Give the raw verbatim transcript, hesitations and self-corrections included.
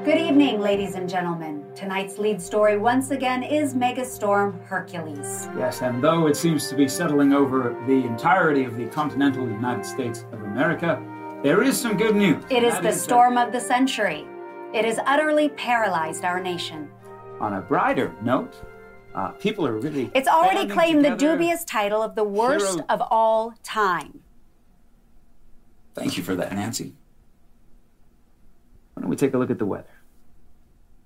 Good evening, ladies and gentlemen. Tonight's lead story once again is Megastorm Hercules. Yes, and though it seems to be settling over the entirety of the continental United States of America, there is some good news. It is the storm of the century. It has utterly paralyzed our nation. On a brighter note, uh, people are really It's already claimed the together. dubious title of the worst Hero- of all time. Thank you for that, Nancy. Why don't we take a look at the weather?